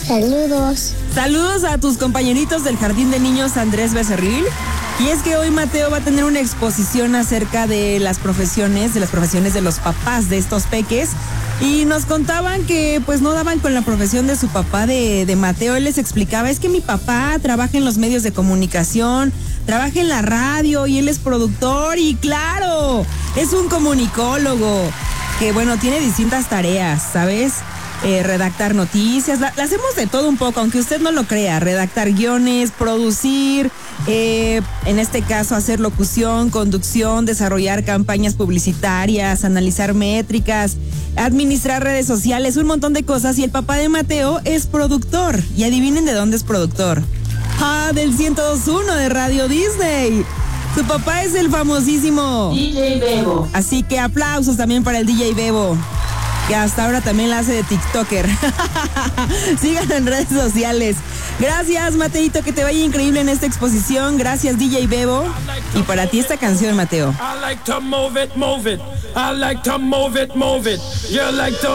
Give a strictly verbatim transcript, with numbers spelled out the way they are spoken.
Saludos. Saludos a tus compañeritos del Jardín de Niños Andrés Becerril. Y es que hoy Mateo va a tener una exposición acerca de las profesiones, de las profesiones de los papás de estos peques. Y nos contaban que pues no daban con la profesión de su papá de, de Mateo. Él les explicaba, es que mi papá trabaja en los medios de comunicación, trabaja en la radio y él es productor y claro, es un comunicólogo que bueno, tiene distintas tareas, ¿sabes? Eh, redactar noticias, la, la hacemos de todo un poco, aunque usted no lo crea, redactar guiones, producir, eh, en este caso hacer locución, conducción, desarrollar campañas publicitarias, analizar métricas, administrar redes sociales, un montón de cosas. Y el papá de Mateo es productor, y adivinen de dónde es productor. Ah, del ciento dos punto uno de Radio Disney. Su papá es el famosísimo D J Bebo. Así que aplausos también para el D J Bebo, que hasta ahora también la hace de TikToker. Síganlo en redes sociales. Gracias, Mateito, que te vaya increíble en esta exposición. Gracias, D J Bebo. Y para ti esta canción, Mateo. I like to move it, move it. I like to move it, move it. You like to